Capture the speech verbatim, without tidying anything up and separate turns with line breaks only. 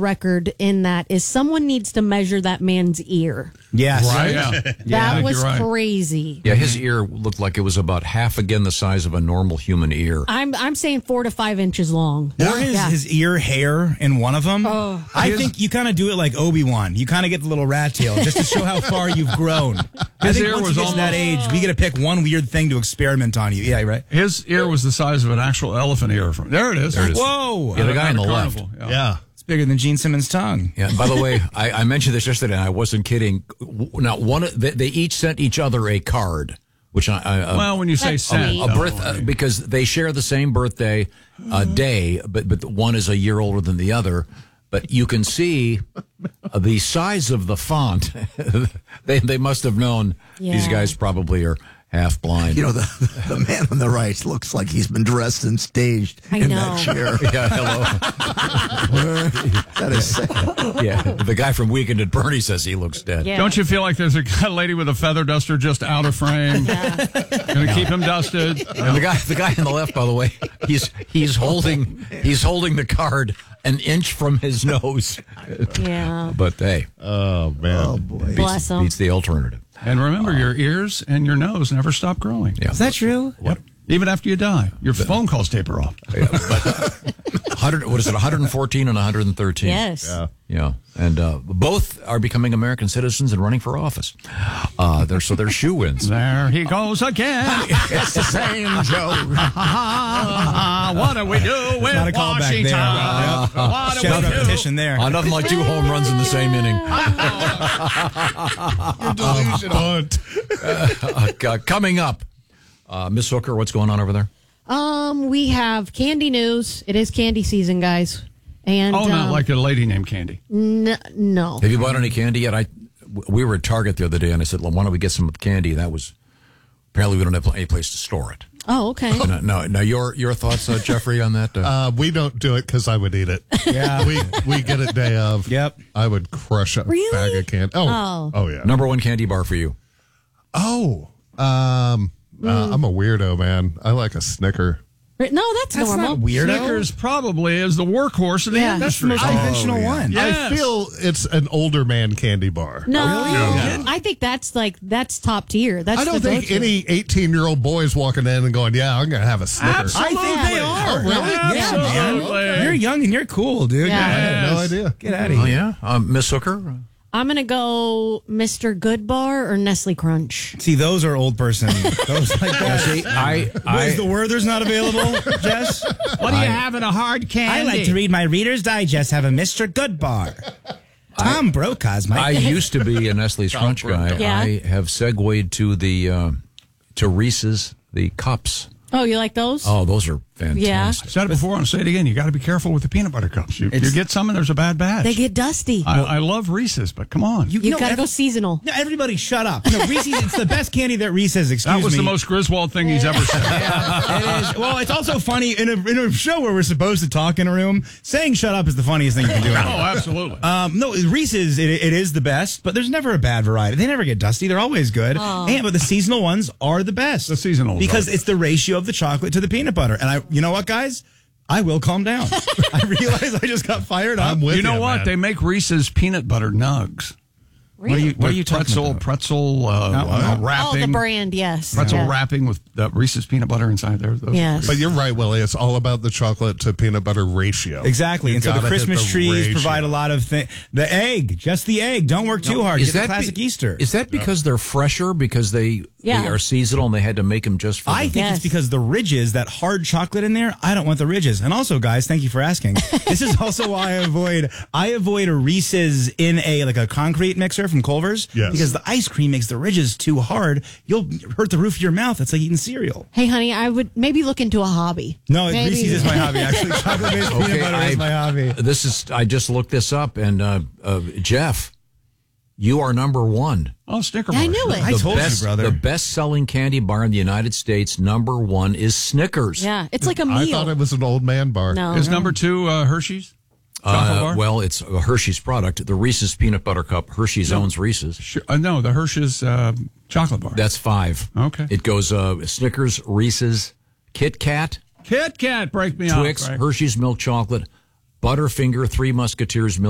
record in that is someone needs to measure that man's ear.
Yes.
Right? Yeah.
That
yeah,
was
right.
crazy.
Yeah, his ear looked like it was about half again the size of a normal human ear.
I'm I'm saying four to five inches long.
Or his,
Yeah.
his ear hair in one of them.
Oh.
I
His-
think you kind of do it like Obi-Wan. You kind of get the little rat tail just to show how far you've grown. I
His
think
ear
once
was
you get to that age, we get to pick one weird thing to experiment on you. Yeah, right?
His ear was the size of an actual elephant ear. From There it is.
There it is.
Whoa.
Yeah, the guy on the left.
Carnival, Yeah.
Yeah.
It's bigger than Gene Simmons' tongue.
Yeah. By the way, I, I mentioned this yesterday, and I wasn't kidding. Now, one of- they, they each sent each other a card, which I, I uh,
Well, when you say
That's
sent,
sweet.
a birth uh, because they share the same birthday uh, day, but but one is a year older than the other. But you can see uh, the size of the font. they they must have known these
Yeah.
guys probably are half blind.
You know, the, the man on the right looks like he's been dressed and staged
I
in
know.
that chair.
Yeah, hello.
That is sad.
Yeah, the guy from Weekend at Bernie says he looks dead.
Yeah.
don't you feel like there's a lady with a feather duster just out of frame? Going to keep him dusted.
And the guy, the guy on the left, by the way, he's he's holding he's holding the card an inch from his nose.
Yeah.
But hey,
Oh, man. Oh, boy.
Bless him.
beats the alternative.
And remember, your ears and your nose never stop growing.
Yeah.
Is that true?
Yep. Even after you die, your phone calls taper off.
Yeah, but one hundred, what is it, one hundred fourteen and one hundred thirteen?
Yes.
Yeah.
Yeah, and uh, both are becoming American citizens and running for office. Uh, they're, so they're shoe-ins.
There he goes again. It's the same joke. What do we do with
not a callback
Washington?
there.
Uh, What do
Shout
we do?
repetition there.
Uh, nothing like two home runs in the same inning. Uh, uh, coming up, uh, Miss Hooker, what's going on over there?
Um, we have candy news. It is candy season, guys. And
Oh, not
um,
like a lady named Candy.
n- no.
Have you bought any candy yet? I we were at Target the other day, and I said, well, "Why don't we get some candy?" That was apparently we don't have any place to store it.
Oh, okay.
No, no. Now your your thoughts, uh, Jeffrey, on that? Uh,
Uh, we don't do it because I would eat it.
Yeah.
we we get it day of.
Yep.
I would crush a
Really?
bag of candy. Oh,
Oh.
oh, yeah.
number one candy bar for you?
Oh, um, uh, I'm a weirdo, man. I like a Snicker.
No, that's,
That's
normal.
not weirdo.
Snickers probably is the workhorse of the
Yeah.
That's the
industry.
most conventional
yeah.
one.
Yes.
I feel it's an older man candy bar.
No,
Yeah.
I think that's like that's top tier. That's
I don't
the
think
go-to.
any eighteen-year-old boy's walking in and going, "Yeah, I'm going to have a Snicker."
Absolutely.
I think they are.
Oh, really?
Yeah, man.
Absolutely.
You're young and you're cool, dude.
Yeah.
I had no
Yes.
idea.
Get out of
Oh
here.
yeah, um, Miss Hooker.
I'm gonna go Mister Good Bar or Nestle Crunch.
See, those are old person. Those like that.
See, I
What is the Werther's not available, Jess?
What do you have in a hard candy?
I like to read my Reader's Digest. Have a Mister Good Bar. Tom Brokaw's my.
I used to be a Nestle's Crunch guy.
Yeah.
I have segued to the uh, to Reese's, the cups.
Oh, you like those?
Oh, those are fantastic.
I said it before, I'll say it again. You got to be careful with the peanut butter cups. You, you get some and there's a bad batch.
They get dusty.
I, I love Reese's, but come on.
you
know,
gotta
every-
go seasonal.
No, everybody shut up. No, Reese's, it's the best candy that Reese's, excuse me.
that was the most Griswold thing he's ever said.
It is. Well, it's also funny in a, in a show where we're supposed to talk in a room. Saying "shut up" is the funniest thing you can do.
Oh, absolutely.
Um, no, Reese's it, it is the best, but there's never a bad variety. They never get dusty. They're always good. And but the seasonal ones are the best.
The seasonal
because
ones.
it's the ratio of the chocolate to the peanut butter. And I, you know what, guys, I will calm down. I realize I just got fired up.
I'm with
you know
you,
what?
man.
They make Reese's peanut butter nugs.
What are you? What are you talking
pretzel,
about?
pretzel, uh,
No,
uh,
what?
wrapping.
Oh, the brand, yes.
Pretzel
Yeah.
wrapping with the Reese's peanut butter inside there. Those
Yes.
But you're right, Willie. It's all about the chocolate to peanut butter ratio.
Exactly.
You
And so the
gotta hit
Christmas
the
trees
ratio.
provide a lot of things. The egg, just the egg. Don't work too hard. Get the classic
be-
Easter.
Is that because they're fresher because they,
Yeah.
they are seasonal and they had to make them just for
I
the-
think
Yes.
it's because the ridges, that hard chocolate in there, I don't want the ridges. And also, guys, thank you for asking. This is also why I avoid I avoid a Reese's in a like a concrete mixer from Culver's.
Yes.
Because the ice cream makes the ridges too hard. You'll hurt the roof of your mouth. It's like eating cereal.
Hey, honey, I would maybe look into a hobby.
No,
Maybe.
Reese's is my hobby, actually. Chocolate-based peanut
Okay,
butter
I-
is my hobby.
This is I just looked this up and uh, uh, Jeff, you are number one.
Oh, Snicker
I
bars.
knew it.
I
the
told you,
best,
brother.
The best-selling candy bar in the United States, number one, is Snickers.
Yeah, it's like a
I
meal.
thought it was an old man bar.
no,
Is
no.
number two uh, Hershey's? Chocolate
Uh,
bar?
well, it's a Hershey's product. The Reese's Peanut Butter Cup. Hershey's owns Reese's.
Sure. Uh, no, the Hershey's uh, chocolate bar.
That's five.
Okay.
It goes uh, Snickers, Reese's, Kit Kat,
Kit Kat, break me
Twix,
off. Right?
Hershey's Milk Chocolate, Butterfinger, Three Musketeers,